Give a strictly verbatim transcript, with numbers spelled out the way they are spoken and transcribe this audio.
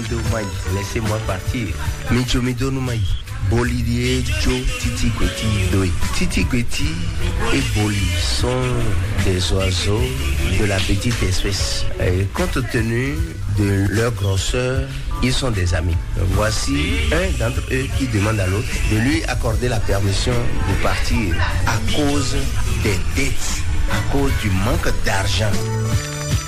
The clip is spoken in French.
Mai, laissez-moi partir. Michomido Numai. Bolidie, Joe, Titi Gweti, Doi. Titi Gweti et Boli sont des oiseaux de la petite espèce. Et compte tenu de leur grosseur, ils sont des amis. Voici un d'entre eux qui demande à l'autre de lui accorder la permission de partir à cause des dettes, à cause du manque d'argent.